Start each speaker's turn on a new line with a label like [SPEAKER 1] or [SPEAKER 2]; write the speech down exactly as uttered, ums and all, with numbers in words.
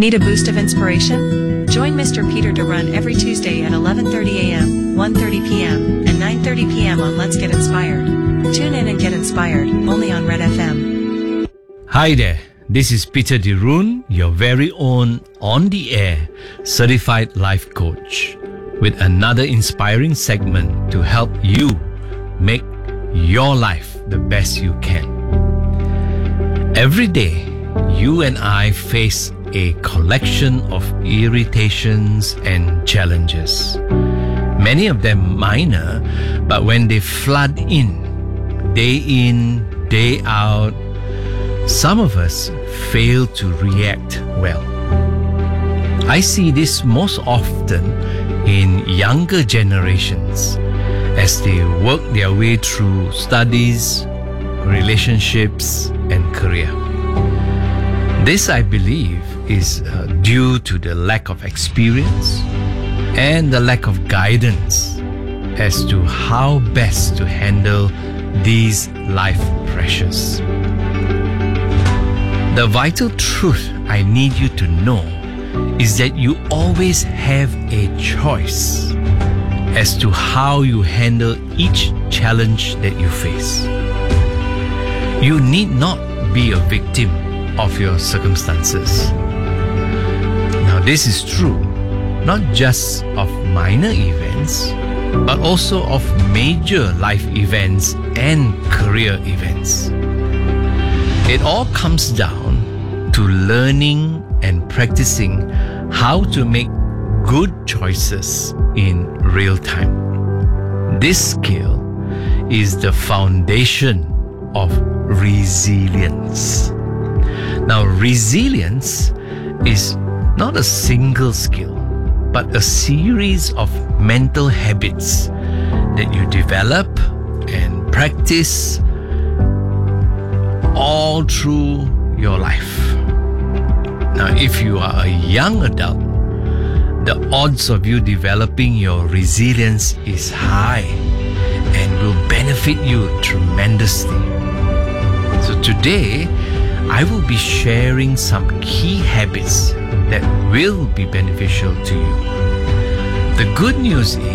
[SPEAKER 1] Need a boost of inspiration? Join Mister Peter to run every Tuesday at eleven thirty a.m., one thirty p.m., and nine thirty p.m. on Let's Get Inspired. Tune in and get inspired, only on Red F M.
[SPEAKER 2] Hi there, this is Peter Dirun, your very own on-the-air certified life coach, with another inspiring segment to help you make your life the best you can. Every day, you and I face a collection of irritations and challenges. Many of them minor, but when they flood in, day in, day out, some of us fail to react well. I see this most often in younger generations as they work their way through studies, relationships, and career. This, I believe, is uh, due to the lack of experience and the lack of guidance as to how best to handle these life pressures. The vital truth I need you to know is that you always have a choice as to how you handle each challenge that you face. You need not be a victim of your circumstances. Now, this is true not just of minor events, but also of major life events and career events. It all comes down to learning and practicing how to make good choices in real time. This skill is the foundation of resilience. Now, resilience is not a single skill, but a series of mental habits that you develop and practice all through your life. Now, if you are a young adult, the odds of you developing your resilience is high and will benefit you tremendously. So today, I will be sharing some key habits that will be beneficial to you. The good news is